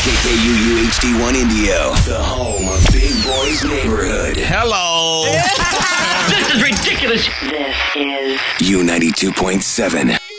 KKUU HD1 Indio, the home of Big Boy's Neighborhood. Hello. This is ridiculous. This is U92.7.